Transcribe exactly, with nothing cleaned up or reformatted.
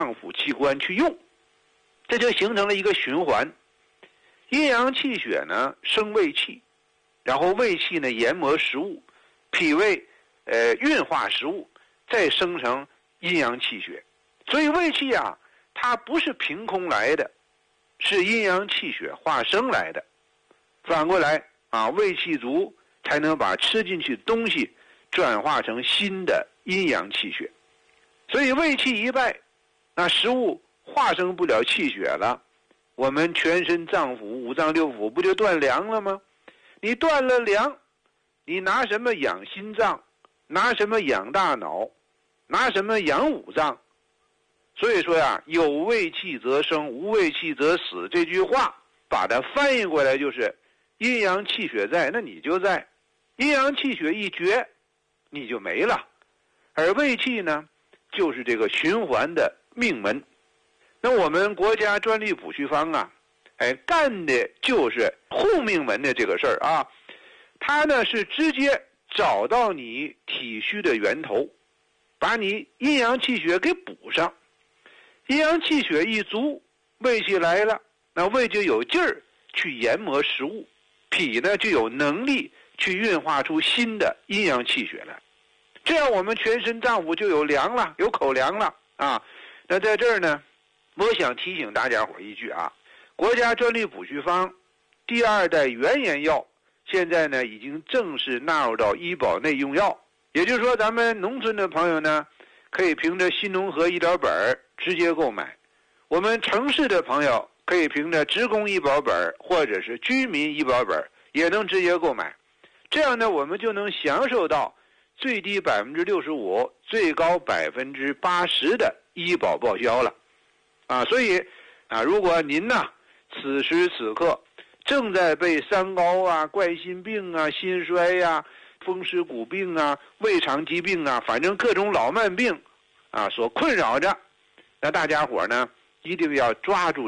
脏腑器官去用，这就形成了一个循环。阴阳气血呢生胃气，然后胃气呢研磨食物，脾胃呃运化食物，再生成阴阳气血。所以胃气啊，它不是凭空来的，是阴阳气血化生来的。反过来啊，胃气足才能把吃进去东西转化成新的阴阳气血。所以胃气一败，那食物化生不了气血了，我们全身脏腑五脏六腑不就断粮了吗？你断了粮，你拿什么养心脏？拿什么养大脑？拿什么养五脏？所以说呀，有胃气则生，无胃气则死，这句话把它翻译过来就是阴阳气血在，那你就在；阴阳气血一绝，你就没了。而胃气呢，就是这个循环的命门。那我们国家专利补虚方啊，哎，干的就是护命门的这个事儿啊。它呢是直接找到你体虚的源头，把你阴阳气血给补上。阴阳气血一足，胃气来了，那胃就有劲儿去研磨食物，脾呢就有能力去运化出新的阴阳气血来。这样我们全身脏腑就有粮了，有口粮了啊。那在这儿呢，我想提醒大家伙一句啊，国家专利补虚方第二代原研药现在呢已经正式纳入到医保内用药，也就是说咱们农村的朋友呢可以凭着新农合医疗本直接购买，我们城市的朋友可以凭着职工医保本或者是居民医保本也能直接购买。这样呢我们就能享受到最低百分之六十五，最高百分之八十的医保报销了啊。所以啊，如果您呢此时此刻正在被三高啊、冠心病啊、心衰呀、啊、风湿骨病啊、胃肠疾病啊，反正各种老慢病啊所困扰着，那大家伙呢一定要抓住